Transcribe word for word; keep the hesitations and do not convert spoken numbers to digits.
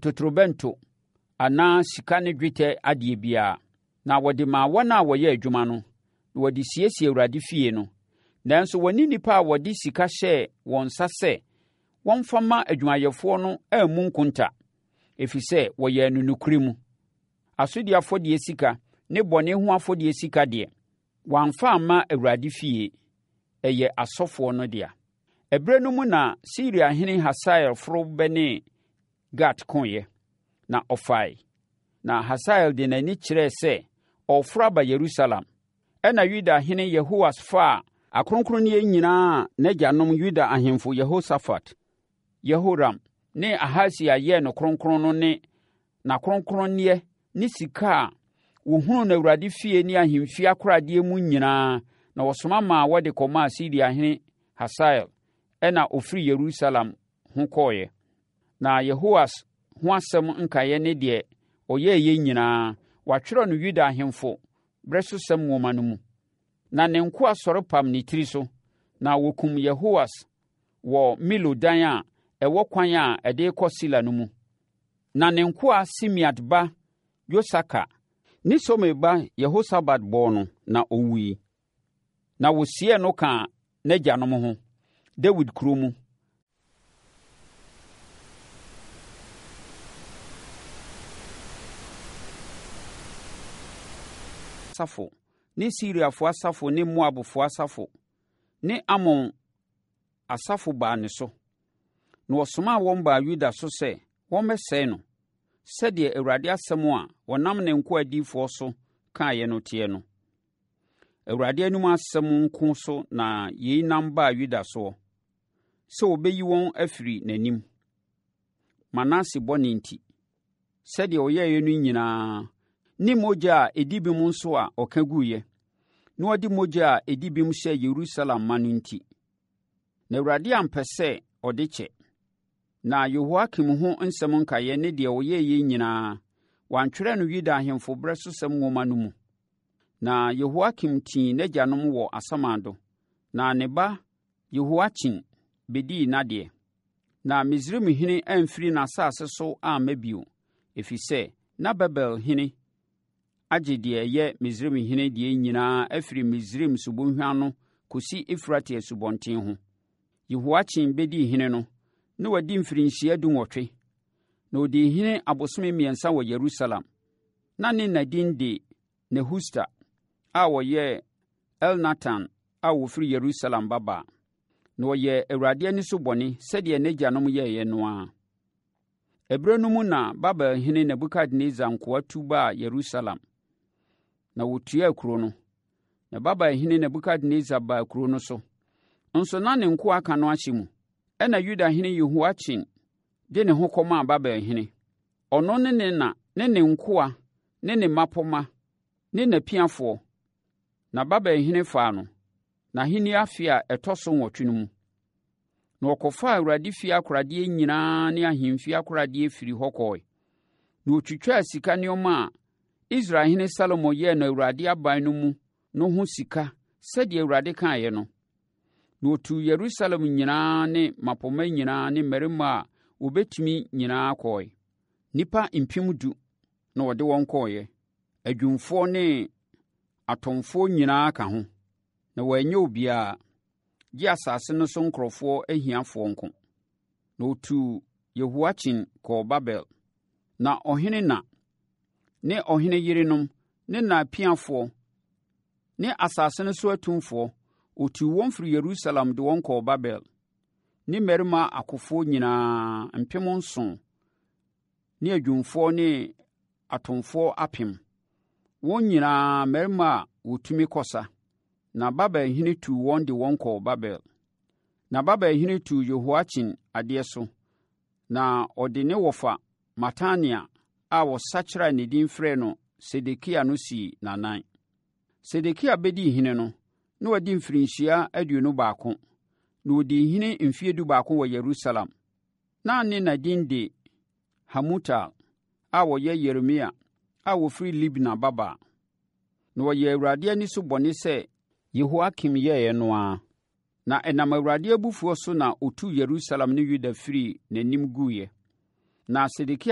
totorobɛnto anaa sika ne dwetɛ adeɛ biara. Na wɔde maa wɔn a wɔyɛ adwuma no, na wɔde siesie Awurade fie no. Nanso wɔne nnipa a wɔde sika hyɛɛ wɔn nsa sɛ wɔmfa ma adwumayɛfoɔ no ammu nkonta, ɛfiri sɛ wɔyɛɛ no nokorɛ mu. Asodie afɔdeɛ sika ne bɔne ho afɔdeɛ sika deɛ, wɔamfa amma Awurade fie, ɛyɛ asɔfoɔ no dea. Ɛberɛ no mu na Siriahene Hasael foro bɛne Gat koeɛ, na ɔfae. Na Hasael de n'ani kyerɛɛ sɛ ɔreforo aba Yerusalem. Ɛna Yudahene Yehoas faa akronkronneɛ nyinaa a n'agyanom Yuda ahemfo Yehosafat, Yehoram ne Ahasia yɛɛ no kronkron no ne n'akronkronneɛ ne sika a wɔhunu no Awurade fie ne ahemfie akoradeɛ mu nyinaa, na wɔsoma maa wɔde kɔmaa Siriahene Hasael, ɛna ɔfiri Yerusalem ho kɔɔeɛ. Na Yehoas ho asɛm nkaeɛ ne deɛ ɔyɛɛyɛ nyinaa, wɔatwerɛ no Yuda ahemfo berɛsosɛm nwoma no mu. Na ne nkoa sɔre pam ne tiri so, na wɔkum Yehoas wɔ Milo dan a ɛwɔ kwan a ɛde kɔ Sila no mu. Na ne nkoa Simeat ba Yosaka ne Somer ba Yehosabad bɔɔ no, na ɔwuiɛ. Na wɔsiee no kaa n'agyanom ho, Dawid kuro mu. Asafo ne Siriafoɔ asafo ne Moabfoɔ asafo ne Amon asafo baa ne so, na wɔsomaa wɔn baa Yuda so sɛ wɔmmɛsɛe no, sɛdeɛ Awurade asɛm a wɔnam ne nkoa adiyifoɔ so kaeɛ no teɛ no. Awurade anim asɛm nko so na yei nam baa Yuda soɔ, sɛ wɔbɛyi wɔn afiri n'anim. Manase bɔne nti, sɛdeɛ ɔyɛeɛ no nyinaa, ne mogya a ɛdi bim nso a ɔka guiɛ, na ɔde mogya a ɛdi bim hyɛ Yerusalem ma no nti. Na Awurade ampɛ sɛ ɔde kyɛ. Na Yehoiakim ho nsɛm nkaeɛ ne deɛ ɔyɛeɛ nyinaa, wɔantwerɛ no Yuda ahemfo berɛsosɛm nwoma no mu. Na Yehoiakim tii n'agyanom wɔ asamando, na ne ba Yehoiakyin bɛdii n'adeɛ. Na Misraimhene amfiri n'asase so amma bio, ɛfiri sɛ na Babelhene agye deɛ ɛyɛ Misraimhene deɛ nyinaa afiri Misraim subɔnhwa no kɔsi Efrate asubɔnten ho. Yehoiakyin bɛdii hene no, na wadi mfirinhyia dunwɔtwe, na ɔdii hene abosome mmiɛnsa wɔ Yerusalem. Na ne nadin de Nehusta a wɔyɛ Elnatan a wɔfiri Yerusalem babaa, na wɔyɛ Awurade ani so bɔne sɛdeɛ n'agyanom yɛeɛ no ara. Ɛberɛ no mu na Babelhene Nebukadnessar nkoa tu baa Yerusalem, na wɔtuaa kuro no. Na Babelhene Nebukadnessar baa kuro no so, nso na ne nkoa aka no ahyɛ mu. Ɛna Yudahene Yehoiakyin de ne ho kɔmaa Babelhene. Ɔno ne ne na ne ne nkoa ne ne mmapɔmma ne n'apiafoɔ. Na Babelhene faa no n'ahenni afe a ɛtɔ so nwɔtwe no mu. Na wɔkɔfaa Awurade fie akoradeɛ nyinaa ne ahemfie akoradeɛ firi hɔ kɔe. Na wɔtwitwaa sika nneɛma a Israelhene Salomo yɛɛ no Awurade aban no mu no ho sika sɛdeɛ Awurade kaeɛ no. Na wɔtuu Yerusalem nyinaa ne mmapɔmma nyinaa ne mmarima a wɔbɛtumi nyinaa kɔe. Nnipa mpem du na wɔde wɔn kɔeɛ. Adwumfoɔ ne atɔmfoɔ nyinaa ka ho. Na wɔanyɛ obiara, gye asase no so nkurɔfoɔ ahiafoɔ nko. Na wɔtuu Yehoiakyin kɔɔ Babel. Na ɔhene na ne ɔhene yerenom ne n'apiafoɔ ne asase no so atumfoɔ, wɔtuu wɔn firi Yerusalem de wɔn kɔɔ Babel. Ne mmarima akofoɔ nyinaa mpem nson ne adwumfoɔ ne atomfoɔ apem. Wɔn nyinaa mmarima a wɔtumi kɔsa. Na Babelhene tuu wɔn de wɔn kɔɔ Babel. Na Babelhene tuu Yehoiakyin adeɛ so, na ɔde ne wɔfa Matania a wɔsakyerɛ ne din frɛ no Sedekia no sii n'anan. Sedekia bɛdii hene no, na wadi mfirinhyia aduonu baako, na ɔdii hene mfeɛ du baako wɔ Yerusalem. Na ne nadin de Hamutal a wɔyɛ Yeremia a wɔfiri Libna babaa. Na wɔyɛ Awurade ani so bɔne sɛ Yehoiakim yɛeɛ no ara. Na ɛnam Awurade abufuo so na ɔtuu Yerusalem ne Yuda firi n'anim guiɛ. Na Sedekia